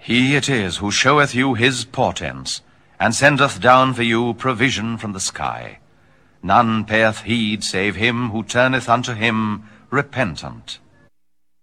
He it is who showeth you his portents, and sendeth down for you provision from the sky. None payeth heed save him who turneth unto him repentant.